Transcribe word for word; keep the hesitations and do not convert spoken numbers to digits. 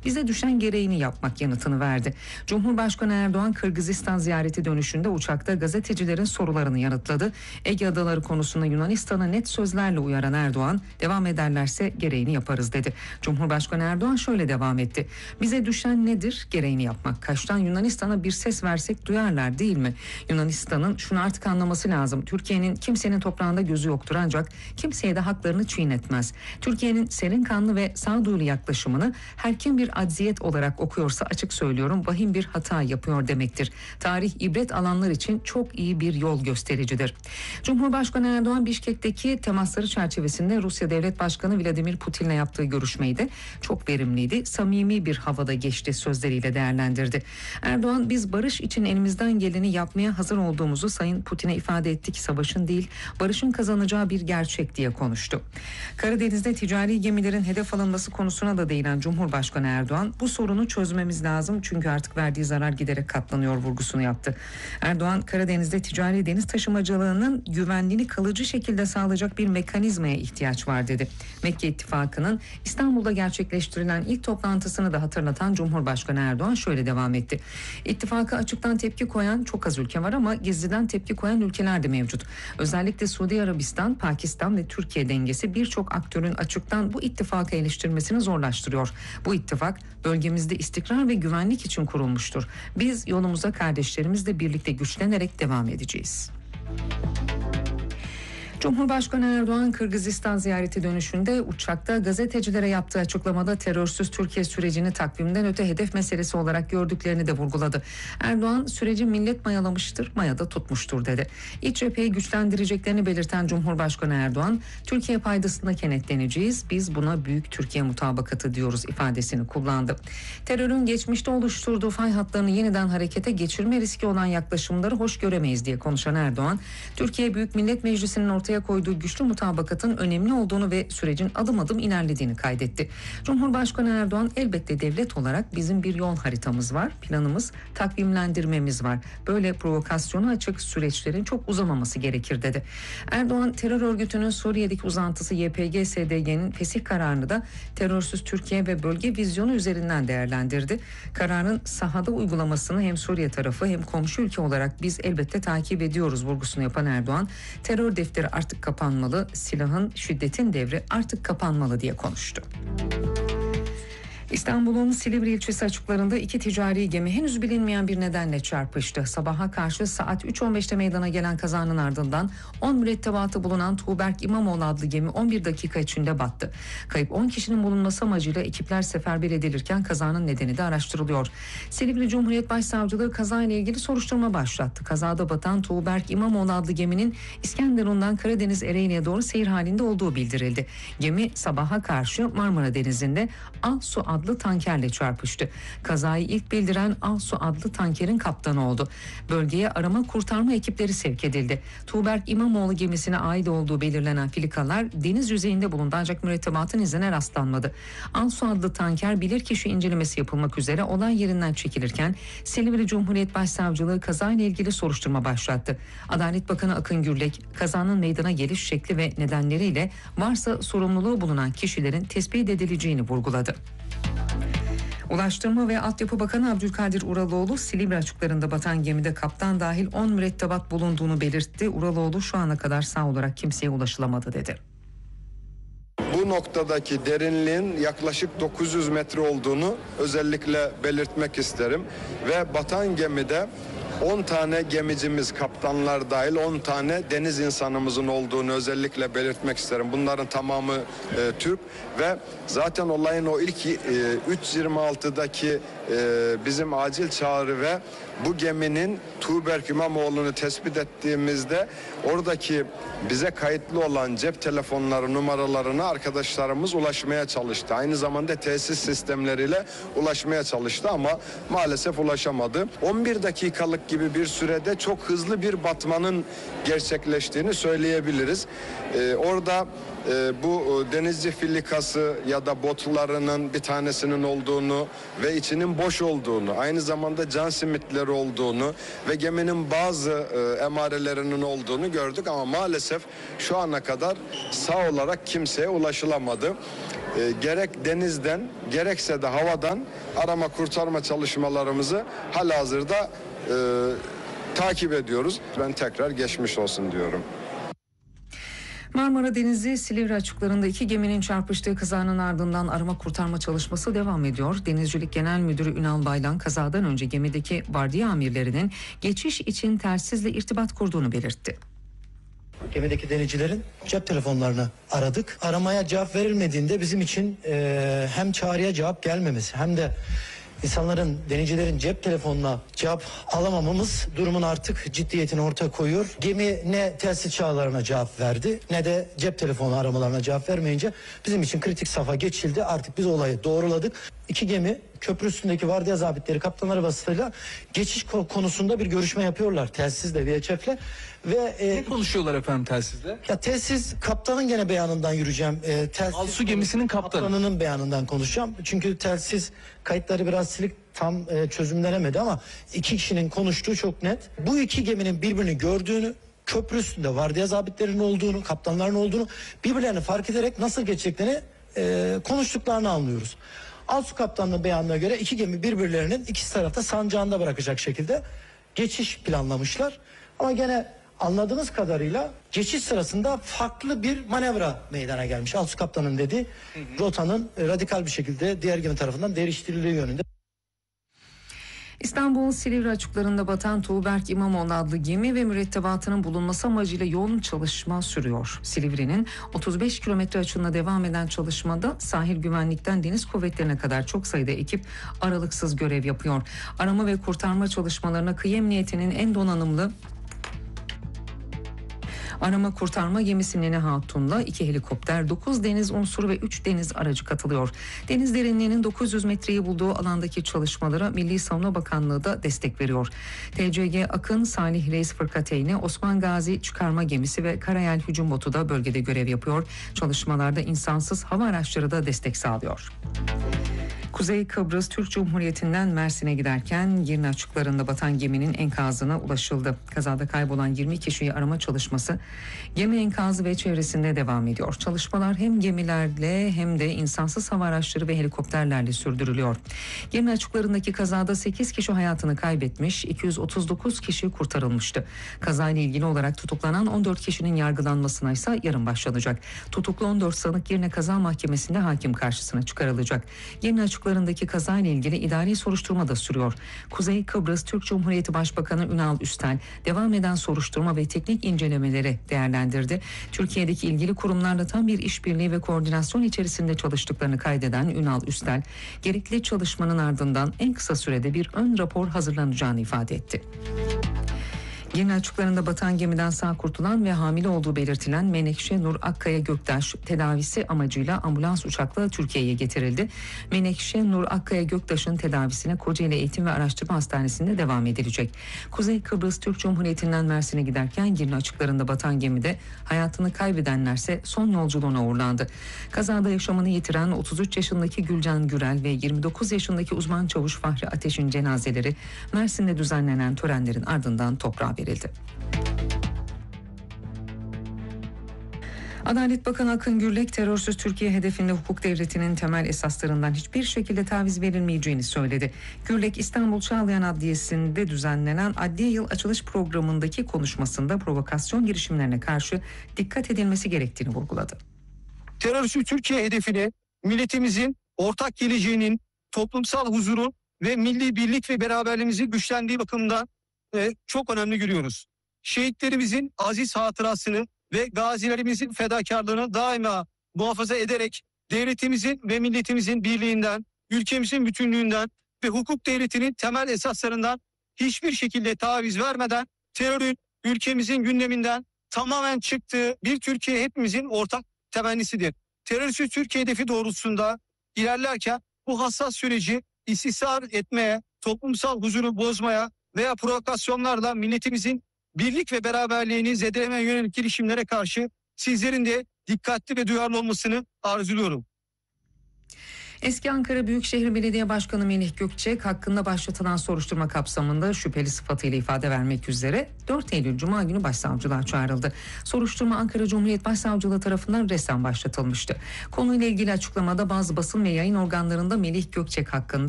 Bize düşen gereğini yapmak yanıtını verdi. Cumhurbaşkanı Erdoğan Kırgızistan ziyareti dönüşünde uçakta gazetecilerin sorularını yanıtladı. Ege Adaları konusunda Yunanistan'a net sözlerle uyaran Erdoğan, devam ederlerse gereğini yaparız dedi. Cumhurbaşkanı Erdoğan şöyle devam etti. Bize düşen nedir? Gereğini yapmak. Kaş'tan Yunanistan'a bir ses versek duyarlar değil mi? Yunanistan'ın şunu artık anlaması lazım. Türkiye'nin kimsenin toprağında gözü yoktur ancak kimseye de haklarını çiğnetmez. Türkiye'nin serin kanlı ve sağduyulu yaklaşımını her kim bir acziyet olarak okuyorsa açık söylüyorum vahim bir hata yapıyor demektir. Tarih ibret alanlar için çok iyi bir yol göstericidir. Cumhurbaşkanı Erdoğan Bişkek'teki temasları çerçevesinde Rusya Devlet Başkanı Vladimir Putin'le yaptığı görüşmeyi de çok verimliydi, samimi bir havada geçti sözleriyle değerlendirdi. Erdoğan biz barış için elimizden geleni yapmaya hazır olduğumuzu Sayın Putin'e ifade ettik. Savaşın değil barışın kazanacağı bir gerçek diye konuştu. Karadeniz'de ticari gemilerin hedef alınması konusuna da değinen Cumhurbaşkanı Erdoğan bu sorunu çözmemiz lazım çünkü artık verdiği zarar giderek katlanıyor vurgusunu yaptı. Erdoğan Karadeniz'de ticari deniz taşımacılığının güvenliğini kalıcı şekilde sağlayacak bir mekanizmaya ihtiyaç var dedi. Mekke İttifakı'nın İstanbul'da gerçekleştirilen ilk toplantısını da hatırlatan Cumhurbaşkanı Erdoğan şöyle devam etti. İttifaka açıktan tepki koyan çok az ülke var ama gizliden tepki koyan ülkeler de mevcut. Özellikle Suudi Arabistan, Pakistan ve Türkiye dengesi birçok aktörün açıktan bu ittifakı eleştirmesini zorlaştırıyor. Bu ittifak bölgemizde istikrar ve güvenlik için kurulmuştur. Biz yolumuza kardeşlerimizle birlikte güçlenerek devam edeceğiz. Cumhurbaşkanı Erdoğan Kırgızistan ziyareti dönüşünde uçakta gazetecilere yaptığı açıklamada terörsüz Türkiye sürecini takvimden öte hedef meselesi olarak gördüklerini de vurguladı. Erdoğan süreci millet mayalamıştır, mayada tutmuştur dedi. İç cepheyi güçlendireceklerini belirten Cumhurbaşkanı Erdoğan, Türkiye paydasına kenetleneceğiz, biz buna büyük Türkiye mutabakatı diyoruz ifadesini kullandı. Terörün geçmişte oluşturduğu fay hatlarını yeniden harekete geçirme riski olan yaklaşımları hoş göremeyiz diye konuşan Erdoğan, Türkiye Büyük Millet Meclisi'nin ortaya koyduğu güçlü mutabakatın önemli olduğunu ve sürecin adım adım ilerlediğini kaydetti. Cumhurbaşkanı Erdoğan elbette devlet olarak bizim bir yol haritamız var, planımız, takvimlendirmemiz var. Böyle provokasyona açık süreçlerin çok uzamaması gerekir dedi. Erdoğan terör örgütünün Suriye'deki uzantısı Y P G S D G'nin fesih kararını da terörsüz Türkiye ve bölge vizyonu üzerinden değerlendirdi. Kararın sahada uygulamasını hem Suriye tarafı hem komşu ülke olarak biz elbette takip ediyoruz vurgusunu yapan Erdoğan, terör defteri artık kapanmalı, silahın, şiddetin devri artık kapanmalı diye konuştu. İstanbul'un Silivri ilçesi açıklarında iki ticari gemi henüz bilinmeyen bir nedenle çarpıştı. Sabaha karşı saat üç on beşte meydana gelen kazanın ardından on mürettebatı bulunan Tuğberk İmamoğlu adlı gemi on bir dakika içinde battı. Kayıp on kişinin bulunması amacıyla ekipler seferber edilirken kazanın nedeni de araştırılıyor. Silivri Cumhuriyet Başsavcılığı kazayla ilgili soruşturma başlattı. Kazada batan Tuğberk İmamoğlu adlı geminin İskenderun'dan Karadeniz Ereğli'ye doğru seyir halinde olduğu bildirildi. Gemi sabaha karşı Marmara Denizi'nde Alsu adlı adlı tankerle çarpıştı. Kazayı ilk bildiren Alsu adlı tankerin kaptanı oldu. Bölgeye arama kurtarma ekipleri sevk edildi. Tuğberk İmamoğlu gemisine ait olduğu belirlenen filikalar deniz yüzeyinde bulundu ancak mürettebatın izine rastlanmadı. Alsu adlı tanker bilirkişi incelemesi yapılmak üzere olay yerinden çekilirken Silivri Cumhuriyet Başsavcılığı kazayla ilgili soruşturma başlattı. Adalet Bakanı Akın Gürlek kazanın meydana geliş şekli ve nedenleriyle varsa sorumluluğu bulunan kişilerin tespit edileceğini vurguladı. Ulaştırma ve Altyapı Bakanı Abdülkadir Uraloğlu, Silivri açıklarında batan gemide kaptan dahil on mürettebat bulunduğunu belirtti. Uraloğlu şu ana kadar sağ olarak kimseye ulaşılamadı dedi. Bu noktadaki derinliğin yaklaşık dokuz yüz metre olduğunu özellikle belirtmek isterim ve batan gemide on tane gemicimiz, kaptanlar dahil on tane deniz insanımızın olduğunu özellikle belirtmek isterim. Bunların tamamı e, Türk ve zaten olayın o ilk e, üç yirmi altıdaki e, bizim acil çağrı ve bu geminin Tuğberk İmamoğlu'nu tespit ettiğimizde oradaki bize kayıtlı olan cep telefonları numaralarına arkadaşlarımız ulaşmaya çalıştı. Aynı zamanda tesis sistemleriyle ulaşmaya çalıştı ama maalesef ulaşamadı. on bir dakikalık gibi bir sürede çok hızlı bir batmanın gerçekleştiğini söyleyebiliriz. Ee, orada e, bu denizci filikası ya da botlarının bir tanesinin olduğunu ve içinin boş olduğunu, aynı zamanda can simitleri olduğunu ve geminin bazı e, emarelerinin olduğunu gördük ama maalesef şu ana kadar sağ olarak kimseye ulaşılamadı. e, gerek denizden gerekse de havadan arama kurtarma çalışmalarımızı halihazırda e, takip ediyoruz. Ben tekrar geçmiş olsun diyorum. Marmara Denizi Silivri açıklarında iki geminin çarpıştığı kazanın ardından arama kurtarma çalışması devam ediyor. Denizcilik Genel Müdürü Ünal Baylan kazadan önce gemideki vardiya amirlerinin geçiş için telsizle irtibat kurduğunu belirtti. Gemideki denizcilerin cep telefonlarını aradık. Aramaya cevap verilmediğinde bizim için e, hem çağrıya cevap gelmemesi hem de İnsanların, denizcilerin cep telefonuna cevap alamamamız durumun artık ciddiyetini ortaya koyuyor. Gemi ne telsiz çağrılarına cevap verdi ne de cep telefonu aramalarına cevap vermeyince bizim için kritik safha geçildi. Artık biz olayı doğruladık. İki gemi köprü üstündeki vardiya zabitleri kaptanları vasıtasıyla geçiş konusunda bir görüşme yapıyorlar telsizle, V H F'le. Ve ne e, konuşuyorlar efendim telsizle? Ya telsiz kaptanın gene beyanından yürüyeceğim. E, telsiz Alsu gemisinin kaptanı. Kaptanının beyanından konuşacağım. Çünkü telsiz kayıtları biraz silik, tam e, çözümlenemedi ama iki kişinin konuştuğu çok net. Bu iki geminin birbirini gördüğünü, köprü üstünde vardiya zabitlerinin olduğunu, kaptanların olduğunu, birbirlerini fark ederek nasıl geçeceklerini e, konuştuklarını anlıyoruz. Alsu kaptanının beyanına göre iki gemi birbirlerinin ikisi tarafta sancağında bırakacak şekilde geçiş planlamışlar. Ama gene anladığımız kadarıyla geçiş sırasında farklı bir manevra meydana gelmiş. Alsu kaptanın dediği rotanın radikal bir şekilde diğer gemi tarafından değiştirildiği yönünde. İstanbul Silivri açıklarında batan Tuğberk İmamoğlu adlı gemi ve mürettebatının bulunması amacıyla yoğun çalışma sürüyor. Silivri'nin otuz beş kilometre açığında devam eden çalışmada sahil güvenlikten deniz kuvvetlerine kadar çok sayıda ekip aralıksız görev yapıyor. Arama ve kurtarma çalışmalarına kıyı emniyetinin en donanımlı arama kurtarma gemisi Nene Hatun'la iki helikopter, dokuz deniz unsuru ve üç deniz aracı katılıyor. Deniz derinliğinin dokuz yüz metreyi bulduğu alandaki çalışmalara Milli Savunma Bakanlığı da destek veriyor. T C G Akın, Salih Reis Fırkateyni, Osman Gazi çıkarma gemisi ve Karayel hücum botu da bölgede görev yapıyor. Çalışmalarda insansız hava araçları da destek sağlıyor. Kuzey Kıbrıs Türk Cumhuriyeti'nden Mersin'e giderken Girne açıklarında batan geminin enkazına ulaşıldı. Kazada kaybolan yirmi kişiyi arama çalışması gemi enkazı ve çevresinde devam ediyor. Çalışmalar hem gemilerle hem de insansız hava araçları ve helikopterlerle sürdürülüyor. Girne açıklarındaki kazada sekiz kişi hayatını kaybetmiş, iki yüz otuz dokuz kişi kurtarılmıştı. Kazayla ilgili olarak tutuklanan on dört kişinin yargılanmasına ise yarın başlanacak. Tutuklu on dört sanık Girne Kaza Mahkemesi'nde hakim karşısına çıkarılacak. Girne açıklarındaki kazayla ilgili idari soruşturma da sürüyor. Kuzey Kıbrıs Türk Cumhuriyeti Başbakanı Ünal Üstel devam eden soruşturma ve teknik incelemeleri değerlendirdi. Türkiye'deki ilgili kurumlarla tam bir işbirliği ve koordinasyon içerisinde çalıştıklarını kaydeden Ünal Üstel, gerekli çalışmanın ardından en kısa sürede bir ön rapor hazırlanacağını ifade etti. Girne açıklarında batan gemiden sağ kurtulan ve hamile olduğu belirtilen Menekşe Nur Akkaya Göktaş tedavisi amacıyla ambulans uçakla Türkiye'ye getirildi. Menekşe Nur Akkaya Göktaş'ın tedavisine Kocaeli Eğitim ve Araştırma Hastanesi'nde devam edilecek. Kuzey Kıbrıs Türk Cumhuriyeti'nden Mersin'e giderken Girne açıklarında batan gemide hayatını kaybedenlerse son yolculuğuna uğurlandı. Kazada yaşamını yitiren otuz üç yaşındaki Gülcan Gürel ve yirmi dokuz yaşındaki uzman çavuş Fahri Ateş'in cenazeleri Mersin'de düzenlenen törenlerin ardından toprağa verildi. Adalet Bakanı Akın Gürlek, terörsüz Türkiye hedefinde hukuk devletinin temel esaslarından hiçbir şekilde taviz verilmeyeceğini söyledi. Gürlek, İstanbul Çağlayan Adliyesi'nde düzenlenen Adliye Yıl Açılış Programı'ndaki konuşmasında provokasyon girişimlerine karşı dikkat edilmesi gerektiğini vurguladı. Terörsüz Türkiye hedefini milletimizin ortak geleceğinin, toplumsal huzurun ve milli birlik ve beraberliğimizin güçlendiği bakımından e, çok önemli görüyoruz. Şehitlerimizin aziz hatırasını ve gazilerimizin fedakarlığını daima muhafaza ederek devletimizin ve milletimizin birliğinden, ülkemizin bütünlüğünden ve hukuk devletinin temel esaslarından hiçbir şekilde taviz vermeden terörün ülkemizin gündeminden tamamen çıktığı bir Türkiye hepimizin ortak temennisidir. Terörsüz Türkiye hedefi doğrultusunda ilerlerken bu hassas süreci istismar etmeye, toplumsal huzuru bozmaya veya provokasyonlarla milletimizin birlik ve beraberliğini zedelemeye yönelik girişimlere karşı sizlerin de dikkatli ve duyarlı olmasını arzuluyorum. Eski Ankara Büyükşehir Belediye Başkanı Melih Gökçek hakkında başlatılan soruşturma kapsamında şüpheli sıfatıyla ifade vermek üzere dört Eylül Cuma günü başsavcılığa çağrıldı. Soruşturma Ankara Cumhuriyet Başsavcılığı tarafından resen başlatılmıştı. Konuyla ilgili açıklamada bazı basın ve yayın organlarında Melih Gökçek hakkında